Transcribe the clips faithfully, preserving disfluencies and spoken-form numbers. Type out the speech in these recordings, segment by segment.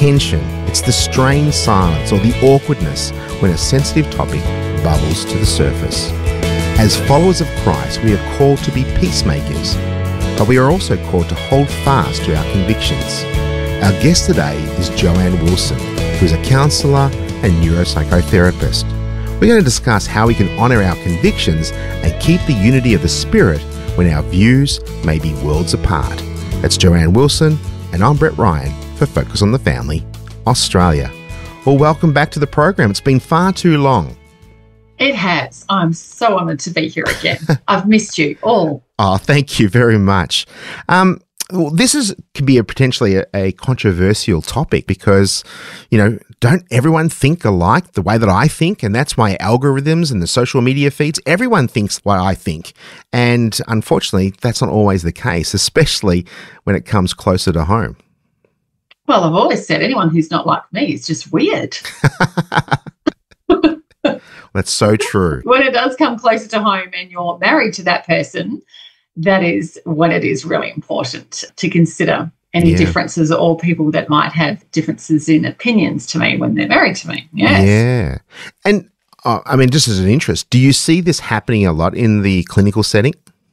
tension, it's the strained silence or the awkwardness when a sensitive topic bubbles to the surface. As followers of Christ, we are called to be peacemakers, but we are also called to hold fast to our convictions. Our guest today is Joanne Wilson, who is a counsellor and neuropsychotherapist. We're going to discuss how we can honour our convictions and keep the unity of the Spirit when our views may be worlds apart. That's Joanne Wilson, and I'm Brett Ryan for Focus on the Family, Australia. Well, welcome back to the program. It's been far too long. It has. I'm so honoured to be here again. I've missed you all. Oh, thank you very much. Um, well, this is can be a potentially a, a controversial topic because, you know, don't everyone think alike the way that I think? And that's my algorithms and the social media feeds. Everyone thinks what I think. And unfortunately, that's not always the case, especially when it comes closer to home. Well, I've always said anyone who's not like me is just weird. That's so true. When it does come closer to home and you're married to that person, that is when it is really important to consider any yeah. differences or people that might have differences in opinions to me when they're married to me. Yes. Yeah. And, uh, I mean, just as an interest, do you see this happening a lot in the clinical setting?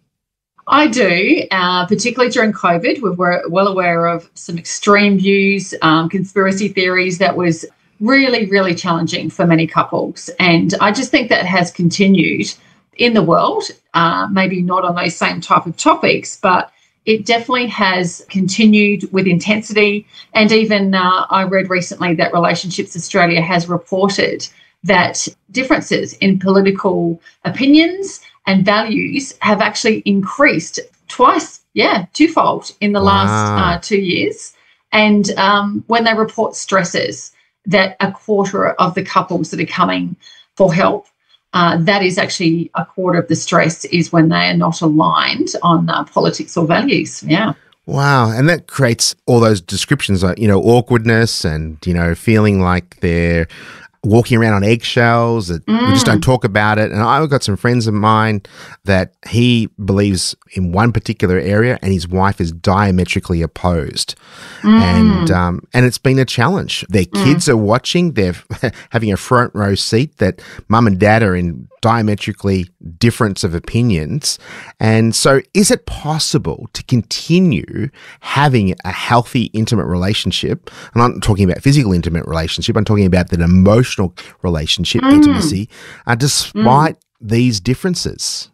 I do, uh, particularly during COVID. We were well aware of some extreme views, um, conspiracy theories that was really, really challenging for many couples. And I just think that has continued in the world, uh, maybe not on those same type of topics, but it definitely has continued with intensity. And even uh, I read recently that Relationships Australia has reported that differences in political opinions and values have actually increased twice, yeah, twofold in the wow. last uh, two years. And um, when they report stresses, that a quarter of the couples that are coming for help, uh, that is actually a quarter of the stress is when they are not aligned on uh, politics or values. Yeah. Wow. And that creates all those descriptions like, you know, awkwardness and, you know, feeling like they're walking around on eggshells, that mm. we just don't talk about it. And I've got some friends of mine that he believes in one particular area and his wife is diametrically opposed. Mm. And um, and it's been a challenge. Their kids mm. are watching, they're having a front row seat that mum and dad are in diametrically difference of opinions. And so is it possible to continue having a healthy, intimate relationship? And I'm not talking about physical intimate relationship, I'm talking about that emotional relationship, mm. intimacy, uh, despite mm. these differences?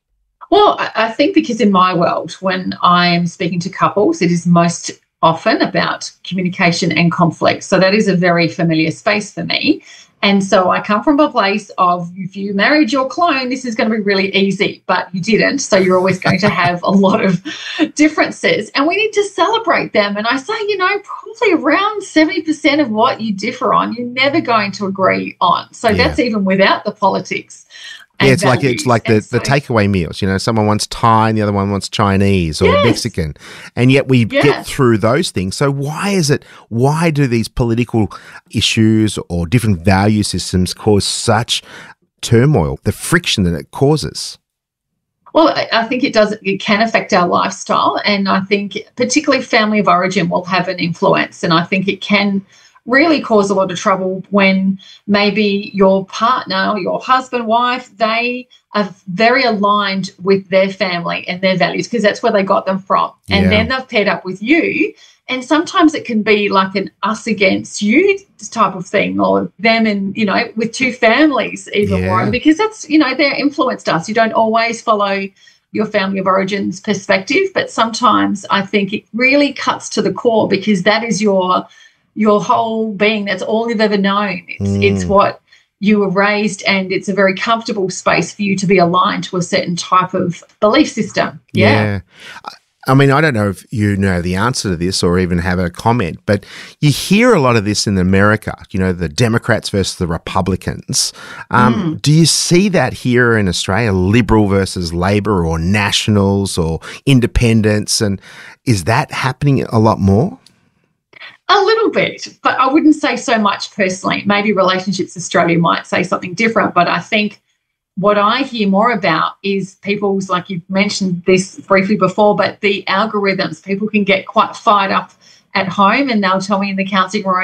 Well, I think because in my world, when I'm speaking to couples, it is most often about communication and conflict. So that is a very familiar space for me. And so I come from a place of if you married your clone, this is going to be really easy, but you didn't. So you're always going to have a lot of differences and we need to celebrate them. And I say, you know, probably around seventy percent of what you differ on, you're never going to agree on. So yeah. that's even without the politics. Yeah, it's values. like it's like the, so, the takeaway meals. You know, someone wants Thai and the other one wants Chinese or yes. Mexican, and yet we yes. get through those things. So why is it? Why do these political issues or different value systems cause such turmoil? The friction that it causes. Well, I think it does. It can affect our lifestyle, and I think particularly family of origin will have an influence, and I think it can really cause a lot of trouble when maybe your partner, your husband, wife, they are very aligned with their family and their values because that's where they got them from. And yeah. then they've paired up with you. And sometimes it can be like an us against you type of thing or them and, you know, with two families even yeah. more because that's, you know, they're influenced us. You don't always follow your family of origin's perspective, but sometimes I think it really cuts to the core because that is your your whole being. That's all you've ever known. It's, mm. it's what you were raised and it's a very comfortable space for you to be aligned to a certain type of belief system. Yeah. yeah. I mean, I don't know if you know the answer to this or even have a comment, but you hear a lot of this in America, you know, the Democrats versus the Republicans. Um, mm. Do you see that here in Australia, Liberal versus Labor or Nationals or Independents? And is that happening a lot more? A little bit, but I wouldn't say so much personally. Maybe Relationships Australia might say something different, but I think what I hear more about is people's, like you mentioned this briefly before, but the algorithms. People can get quite fired up at home and they'll tell me in the counselling room,